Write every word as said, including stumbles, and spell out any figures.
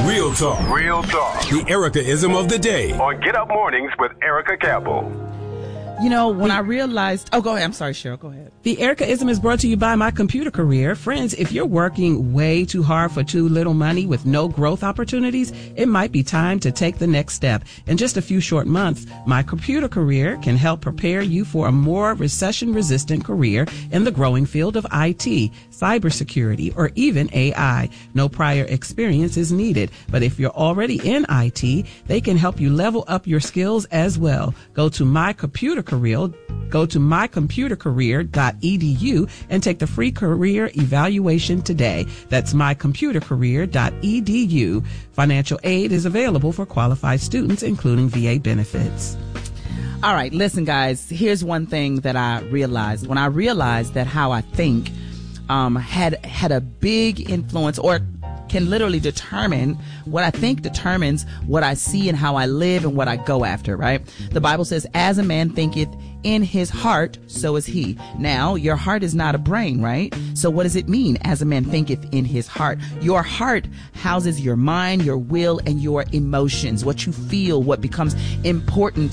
Real talk. Real talk. The Erica-ism of the day. On Get Up Mornings with Erica Campbell. You know, when I realized... Oh, go ahead. I'm sorry, Cheryl. Go ahead. The Erica-ism is brought to you by My Computer Career. Friends, if you're working way too hard for too little money with no growth opportunities, it might be time to take the next step. In just a few short months, My Computer Career can help prepare you for a more recession-resistant career in the growing field of I T, cybersecurity, or even A I. No prior experience is needed, but if you're already in I T, they can help you level up your skills as well. Go to My Computer Career, go to my computer career dot e d u and take the free career evaluation today. That's my computer career dot e d u. Financial aid is available for qualified students, including V A benefits. All right, listen, guys, here's one thing that I realized. When I realized that how I think um, had had a big influence, or can literally determine what I think determines what I see and how I live and what I go after, right? The Bible says, as a man thinketh in his heart, so is he. Now, your heart is not a brain, right? So what does it mean, as a man thinketh in his heart? Your heart houses your mind, your will, and your emotions, what you feel, what becomes important